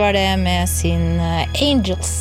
Var det med sin Angels.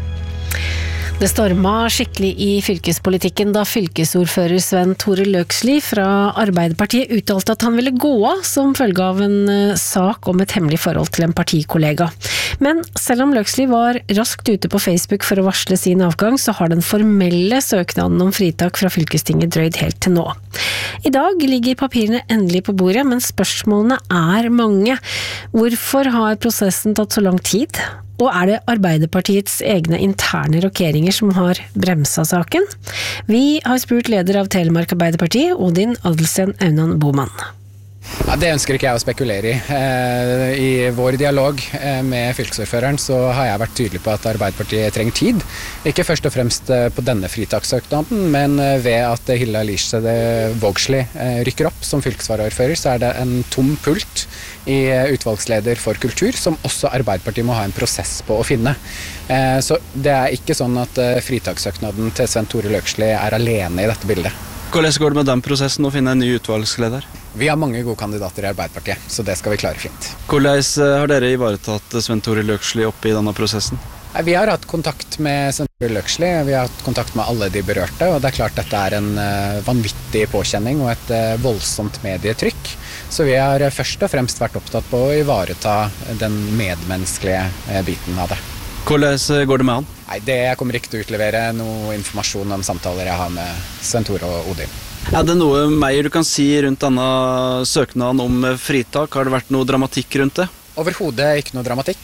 Det storma skikkelig i fylkespolitikken da fylkesordfører Sven Tore Løksli fra Arbeiderpartiet uttalte at han ville gå av som følge av en sak om et hemmelig forhold til en partikollega. Men selv om Løksli var raskt ute på Facebook for å varsle sin avgang, så har den formelle søknaden om fritak fra fylkestinget drøyd helt til nå. I dag ligger papirene endelig på bordet, men spørsmålene er mange. Hvorfor har prosessen tatt så lang tid? Og det Arbeiderpartiets egne interne rokeringer som har bremsa saken? Vi har spurt leder av Telemark Arbeiderparti, Odin Adelsten Aunan Boman. Ja, det ønsker ikke jeg å spekulere i. I vår dialog med fylkesordføreren så har jeg vært tydelig på at Arbeiderpartiet trenger tid. Ikke først og fremst på denne fritakssøknaden, men ved at Hilda Lise Vågslid rykker opp som fylkesvaraordfører, så det en tom pult i utvalgsleder for kultur, som også Arbeiderpartiet må ha en prosess på å finne. Så det ikke sånn at fritakssøknaden til Sven Tore Løksli alene i dette bildet. Hvordan går det med den prosessen å finne en ny utvalgsleder? Vi har mange gode kandidater i Arbeiderpartiet, så det skal vi klare fint. Hvordan har dere ivaretatt Sven Tore Løksli oppe i denne prosessen? Vi har hatt kontakt med Sven Tore Løksli, vi har hatt kontakt med alle de berørte, og det klart dette en vanvittig påkjenning og et voldsomt medietrykk. Så vi har først og fremst vært opptatt på å ivareta den medmenneskelige biten av det. Hvordan går det med han? Nei, jeg kommer ikke til å utlevere noe informasjon om samtaler jeg har med Sven Tore og Odin. Det noe mer du kan si rundt denne søknaden om fritak? Har det vært noe dramatikk rundt det? Overhodet ikke noe dramatikk.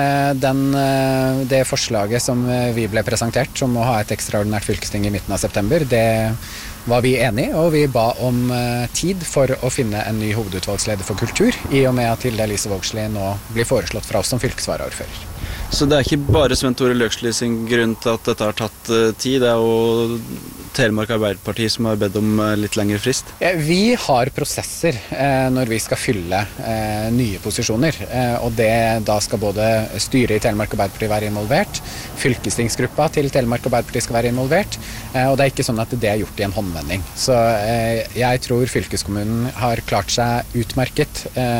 Det forslaget som vi ble presentert som å ha et ekstraordinært fylkesting i midten av september, det var vi enige, og vi ba om tid for å finne en ny hovedutvalgsleder for kultur, i og med at Hilda Lise Vågslid nå blir foreslått fra oss som fylkesvaraordfører. Så det ikke bare Sven Tore Løksli sin grunn til at dette har tatt tid, det jo Telemark Arbeiderparti som har bedt om litt lengre frist? Vi har prosesser når vi skal fylle nye posisjoner, og da skal både styret i Telemark Arbeiderparti være involvert, fylkestingsgruppa til Telemark Arbeiderparti skal være involvert, og det ikke sånn at det gjort i en håndvending. Så jeg tror fylkeskommunen har klart seg utmerket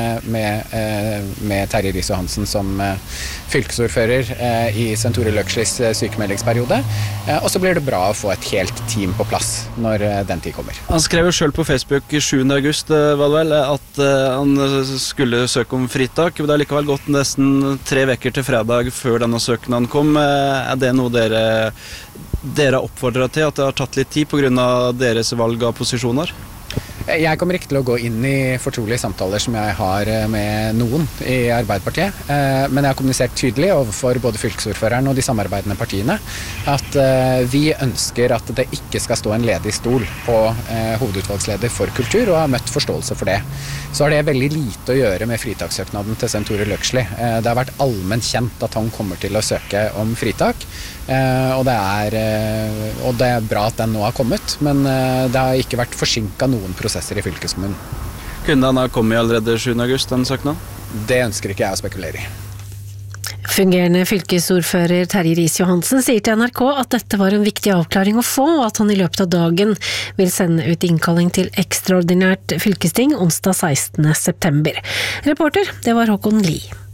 med Terje Riis-Johansen som fylkesordfører i Sven Tore Løkslis sykemeldingsperiode, og så blir det bra å få et helt team på plass når den tid kommer. Han skrev jo selv på Facebook 7. august var det vel, at han skulle søke om fritak. Det har likevel gått nesten 3 veker til fredag før denne søknaden kom. Det noe dere oppfordrer til, at det har tatt litt tid på grunn av deres valg av posisjoner? Jeg kommer ikke til å gå inn i fortrolige samtaler som jeg har med noen i Arbeiderpartiet, men jeg har kommunisert tydelig overfor både fylkesordføreren og de samarbeidende partiene at vi ønsker at det ikke skal stå en ledig stol på hovedutvalgsleder for kultur, og har møtt forståelse for det. Så har det veldig lite å gjøre med fritakssøknaden til Sven Tore Løksli. Det har vært allment kjent at han kommer til å søke om fritak, og det bra at den nå har kommet, men det har ikke vært forsinket noen prosesser i fylkeskommunen. Kunne den ha kommet allerede 7. august, den søknaden? Det ønsker ikke jeg å spekulere i. Fungerende fylkesordfører Terje Riis-Johansen sier til NRK at dette var en viktig avklaring å få, og at han i løpet av dagen vil sende ut innkalling til ekstraordinært fylkesting onsdag 16. september. Reporter, det var Håkon Lie.